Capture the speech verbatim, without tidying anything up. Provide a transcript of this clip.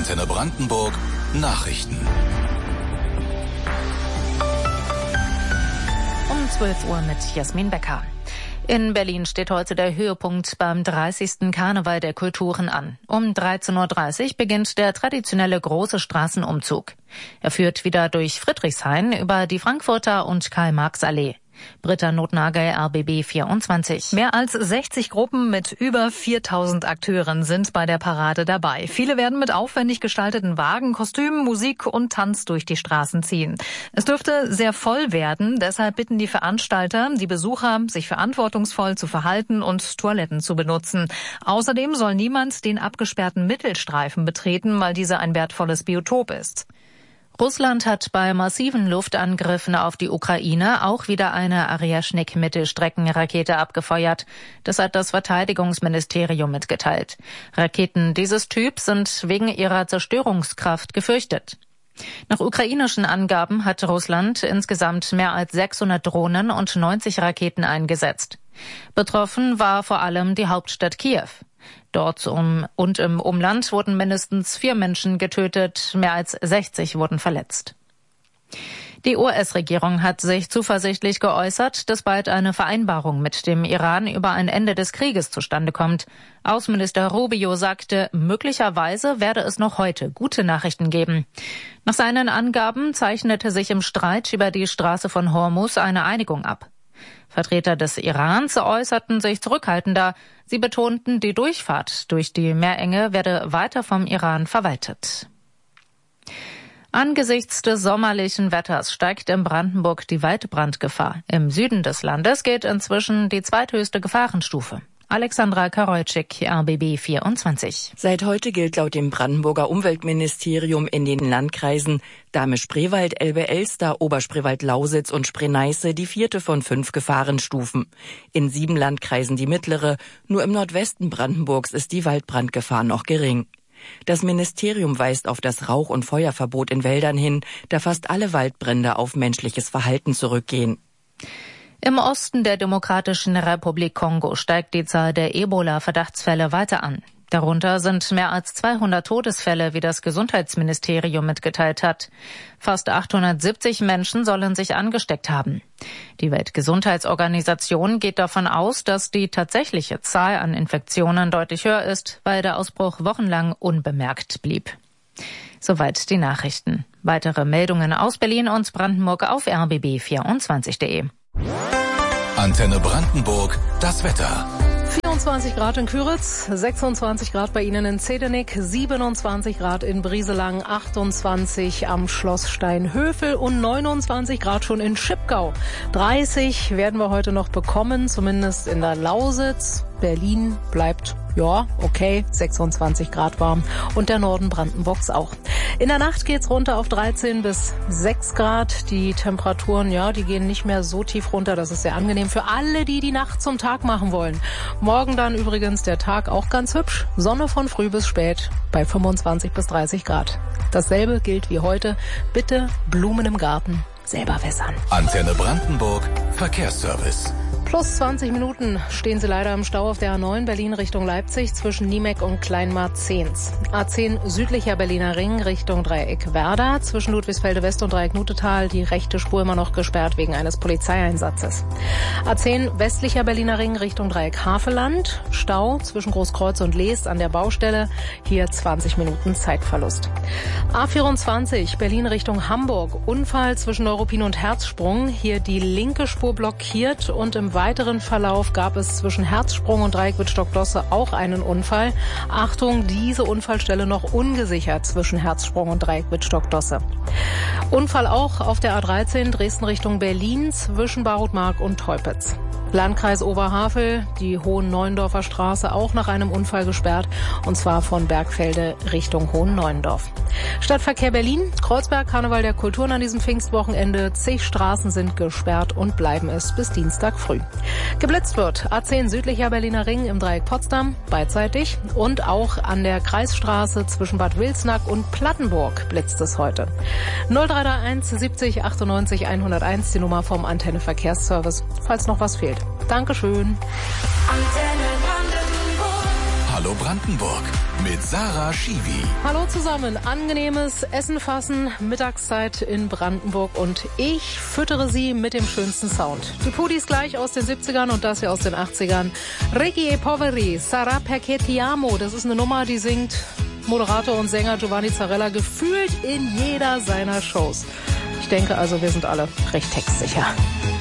Antenne Brandenburg Nachrichten. Um zwölf Uhr mit Jasmin Becker. In Berlin steht heute der Höhepunkt beim dreißigsten Karneval der Kulturen an. Um dreizehn Uhr dreißig beginnt der traditionelle große Straßenumzug. Er führt wieder durch Friedrichshain über die Frankfurter und Karl-Marx-Allee. Britta Notnagel, R B B vierundzwanzig. Mehr als sechzig Gruppen mit über viertausend Akteuren sind bei der Parade dabei. Viele werden mit aufwendig gestalteten Wagen, Kostümen, Musik und Tanz durch die Straßen ziehen. Es dürfte sehr voll werden, deshalb bitten die Veranstalter die Besucher, sich verantwortungsvoll zu verhalten und Toiletten zu benutzen. Außerdem soll niemand den abgesperrten Mittelstreifen betreten, weil dieser ein wertvolles Biotop ist. Russland hat bei massiven Luftangriffen auf die Ukraine auch wieder eine Ariashnik-Mittelstreckenrakete abgefeuert. Das hat das Verteidigungsministerium mitgeteilt. Raketen dieses Typs sind wegen ihrer Zerstörungskraft gefürchtet. Nach ukrainischen Angaben hat Russland insgesamt mehr als sechshundert Drohnen und neunzig Raketen eingesetzt. Betroffen war vor allem die Hauptstadt Kiew. Dort um und im Umland wurden mindestens vier Menschen getötet, mehr als sechzig wurden verletzt. Die U S-Regierung hat sich zuversichtlich geäußert, dass bald eine Vereinbarung mit dem Iran über ein Ende des Krieges zustande kommt. Außenminister Rubio sagte, möglicherweise werde es noch heute gute Nachrichten geben. Nach seinen Angaben zeichnete sich im Streit über die Straße von Hormuz eine Einigung ab. Vertreter des Irans äußerten sich zurückhaltender. Sie betonten, die Durchfahrt durch die Meerenge werde weiter vom Iran verwaltet. Angesichts des sommerlichen Wetters steigt in Brandenburg die Waldbrandgefahr. Im Süden des Landes gilt inzwischen die zweithöchste Gefahrenstufe. Alexandra Karolczyk, R B B vierundzwanzig. Seit heute gilt laut dem Brandenburger Umweltministerium in den Landkreisen Dahme-Spreewald, Elbe-Elster, Oberspreewald-Lausitz und Spree-Neiße die vierte von fünf Gefahrenstufen. In sieben Landkreisen die mittlere, nur im Nordwesten Brandenburgs ist die Waldbrandgefahr noch gering. Das Ministerium weist auf das Rauch- und Feuerverbot in Wäldern hin, da fast alle Waldbrände auf menschliches Verhalten zurückgehen. Im Osten der Demokratischen Republik Kongo steigt die Zahl der Ebola-Verdachtsfälle weiter an. Darunter sind mehr als zweihundert Todesfälle, wie das Gesundheitsministerium mitgeteilt hat. Fast achthundertsiebzig Menschen sollen sich angesteckt haben. Die Weltgesundheitsorganisation geht davon aus, dass die tatsächliche Zahl an Infektionen deutlich höher ist, weil der Ausbruch wochenlang unbemerkt blieb. Soweit die Nachrichten. Weitere Meldungen aus Berlin und Brandenburg auf r b b vierundzwanzig punkt de. Antenne Brandenburg, das Wetter. vierundzwanzig Grad in Küritz, sechsundzwanzig Grad bei Ihnen in Zedenik, siebenundzwanzig Grad in Brieselang, achtundzwanzig am Schloss Steinhöfel und neunundzwanzig Grad schon in Schipgau. dreißig werden wir heute noch bekommen, zumindest in der Lausitz. Berlin bleibt, ja, okay, sechsundzwanzig Grad warm und der Norden Brandenburgs auch. In der Nacht geht's runter auf dreizehn bis sechs Grad. Die Temperaturen, ja, die gehen nicht mehr so tief runter. Das ist sehr angenehm für alle, die die Nacht zum Tag machen wollen. Morgen dann übrigens der Tag auch ganz hübsch. Sonne von früh bis spät bei fünfundzwanzig bis dreißig Grad. Dasselbe gilt wie heute. Bitte Blumen im Garten selber wässern. Antenne Brandenburg, Verkehrsservice. Plus zwanzig Minuten stehen Sie leider im Stau auf der A neun Berlin Richtung Leipzig zwischen Niemeck und Kleinmarzens. A zehn südlicher Berliner Ring Richtung Dreieck Werder zwischen Ludwigsfelde West und Dreieck Nutetal die rechte Spur immer noch gesperrt wegen eines Polizeieinsatzes. A zehn westlicher Berliner Ring Richtung Dreieck Havelland Stau zwischen Großkreuz und Leest an der Baustelle. Hier zwanzig Minuten Zeitverlust. A vierundzwanzig Berlin Richtung Hamburg Unfall zwischen Neuruppin und Herzsprung. Hier die linke Spur blockiert und im weiteren Verlauf gab es zwischen Herzsprung und Dreieck Wittstock-Dosse auch einen Unfall. Achtung, diese Unfallstelle noch ungesichert zwischen Herzsprung und Dreieck Wittstock-Dosse. Unfall auch auf der A dreizehn Dresden Richtung Berlin zwischen Barutmark und Teupitz. Landkreis Oberhavel, die Hohen-Neuendorfer Straße auch nach einem Unfall gesperrt, und zwar von Bergfelde Richtung Hohen-Neuendorf. Stadtverkehr Berlin, Kreuzberg, Karneval der Kulturen an diesem Pfingstwochenende. Zig Straßen sind gesperrt und bleiben es bis Dienstag früh. Geblitzt wird A zehn südlicher Berliner Ring im Dreieck Potsdam, beidseitig, und auch an der Kreisstraße zwischen Bad Wilsnack und Plattenburg blitzt es heute. null drei drei eins siebzig achtundneunzig hunderteins, die Nummer vom Antenne Verkehrsservice, falls noch was fehlt. Dankeschön. Hallo Brandenburg. mit Sarah Schiwi. Hallo zusammen, angenehmes Essen fassen, Mittagszeit in Brandenburg und ich füttere Sie mit dem schönsten Sound. Die Pudis gleich aus den siebzigern und das hier aus den achtzigern. Ricky e Poveri, Sarà perché ti amo, das ist eine Nummer, die singt Moderator und Sänger Giovanni Zarella gefühlt in jeder seiner Shows. Ich denke also, wir sind alle recht textsicher.